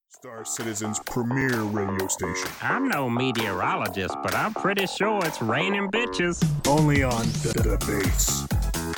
Star Citizen's premier radio station. I'm no meteorologist, but I'm pretty sure it's raining bitches. Only on The Base.